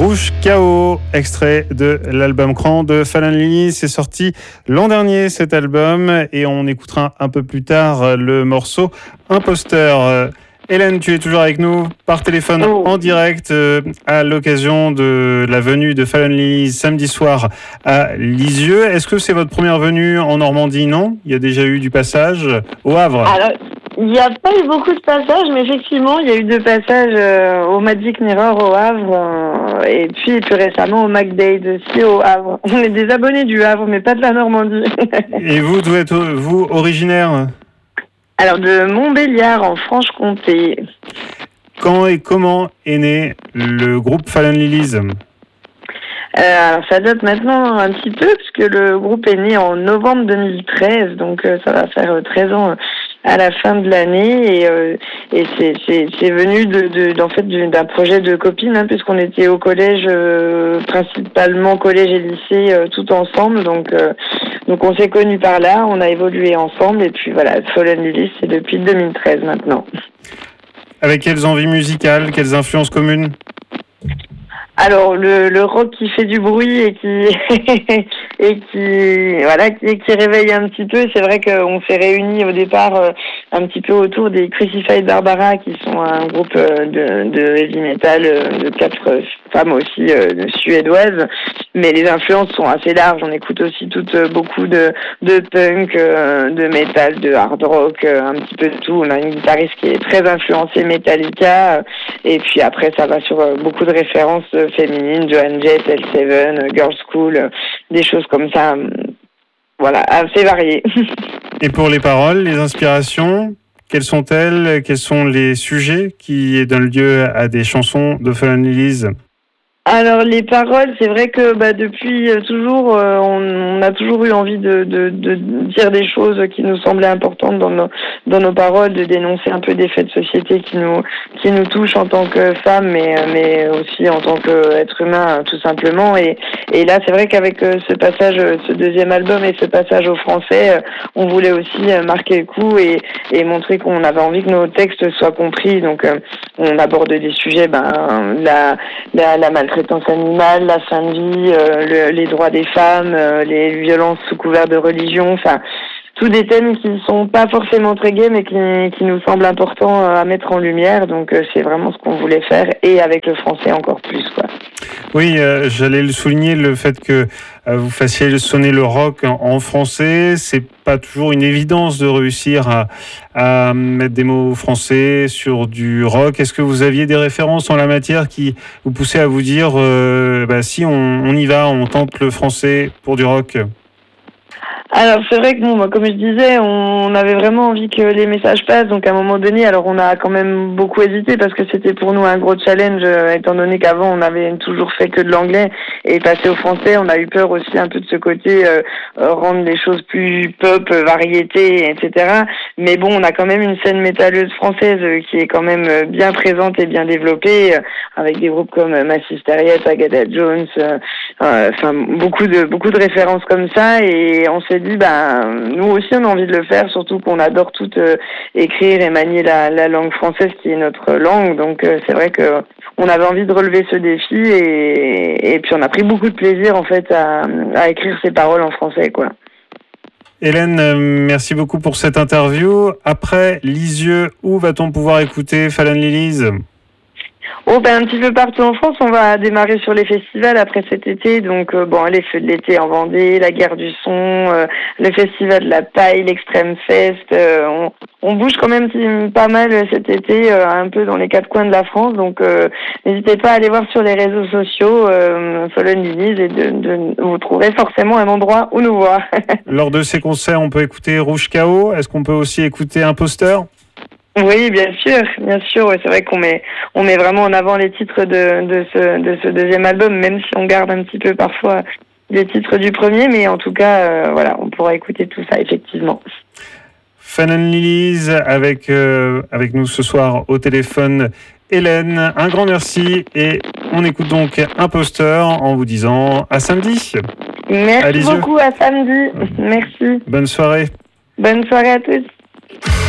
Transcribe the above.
Rouge Chaos, extrait de l'album Cran de Fallon Lily. C'est sorti l'an dernier cet album et on écoutera un peu plus tard le morceau Imposteur. Hélène, tu es toujours avec nous par téléphone en direct à l'occasion de la venue de Fallon Lily samedi soir à Lisieux. Est-ce que c'est votre première venue en Normandie? Non, il y a déjà eu du passage au Havre. Alors, il n'y a pas eu beaucoup de passages, mais effectivement, il y a eu 2 passages au Magic Mirror au Havre et puis plus récemment au MacDade aussi au Havre. On est des abonnés du Havre, mais pas de la Normandie. Et vous, d'où êtes-vous originaire? Alors, de Montbéliard, en Franche-Comté. Quand et comment est né le groupe Fallon Lilies? Alors, ça date maintenant un petit peu, puisque le groupe est né en novembre 2013, donc ça va faire 13 ans à la fin de l'année, et c'est venu d'un projet de copines, hein, puisqu'on était au collège, principalement collège et lycée, tout ensemble, donc on s'est connus par là, on a évolué ensemble, et puis voilà, Fallon Lilies, c'est depuis 2013 maintenant. Avec quelles envies musicales, quelles influences communes? Alors le rock qui fait du bruit et qui qui réveille un petit peu. C'est vrai qu'on s'est réunis au départ un petit peu autour des Crucified Barbara, qui sont un groupe de heavy metal de 4 femmes aussi suédoises. Mais les influences sont assez larges. On écoute aussi beaucoup de punk, de metal, de hard rock, un petit peu de tout. On a une guitariste qui est très influencée Metallica, et puis après ça va sur beaucoup de références féminines, Joan Jett, L7, Girls School, des choses comme ça, voilà, assez variées. Et pour les paroles, les inspirations, quelles sont-elles? Quels sont les sujets qui donnent lieu à des chansons de Fallon Lilies? Alors les paroles, c'est vrai que depuis toujours, on a toujours eu envie de dire des choses qui nous semblaient importantes dans nos paroles, de dénoncer un peu des faits de société qui nous touchent en tant que femmes, mais aussi en tant qu'être humain, tout simplement. Et là, c'est vrai qu'avec ce passage, ce deuxième album et ce passage au français, on voulait aussi marquer le coup et montrer qu'on avait envie que nos textes soient compris. Donc on aborde des sujets, la maltraitance animale, la fin de vie, les droits des femmes, les violences sous couvert de religion, enfin tous des thèmes qui sont pas forcément très gays, mais qui nous semblent importants à mettre en lumière. Donc c'est vraiment ce qu'on voulait faire, et avec le français encore plus, quoi. Oui, j'allais le souligner, le fait que vous fassiez sonner le rock en français, c'est pas toujours une évidence de réussir à mettre des mots français sur du rock. Est-ce que vous aviez des références en la matière qui vous poussaient à vous dire si on y va, on tente le français pour du rock? Alors c'est vrai que comme je disais, on avait vraiment envie que les messages passent, donc à un moment donné, alors on a quand même beaucoup hésité parce que c'était pour nous un gros challenge, étant donné qu'avant on avait toujours fait que de l'anglais, et passer au français, on a eu peur aussi un peu de ce côté rendre les choses plus pop, variété, etc. Mais bon, on a quand même une scène métalleuse française qui est quand même bien présente et bien développée, avec des groupes comme Massive Hysteria, Agatha Jones, beaucoup de références comme ça, et on s'est dit nous aussi on a envie de le faire, surtout qu'on adore toutes écrire et manier la langue française qui est notre langue, donc c'est vrai que on avait envie de relever ce défi, et puis on a pris beaucoup de plaisir en fait à écrire ces paroles en français, quoi. Hélène, merci beaucoup pour cette interview. Après Lisieux, où va-t-on pouvoir écouter Fallon Lilies? Un petit peu partout en France. On va démarrer sur les festivals après cet été. Donc, les feux de l'été en Vendée, la Guerre du Son, le festival de la Paille, l'Extrême Fest. On bouge quand même pas mal cet été, un peu dans les 4 coins de la France. Donc, n'hésitez pas à aller voir sur les réseaux sociaux Fallon Lilies, et vous trouverez forcément un endroit où nous voir. Lors de ces concerts, on peut écouter Rouge Chaos. Est-ce qu'on peut aussi écouter Imposteur? Oui, bien sûr. Ouais, c'est vrai qu'on met vraiment en avant les titres de ce deuxième album, même si on garde un petit peu parfois les titres du premier, mais en tout cas, on pourra écouter tout ça, effectivement. Fallon Lilies avec nous ce soir au téléphone. Hélène, un grand merci, et on écoute donc Imposteur en vous disant à samedi. Merci beaucoup, à samedi. Merci. Bonne soirée. Bonne soirée à tous.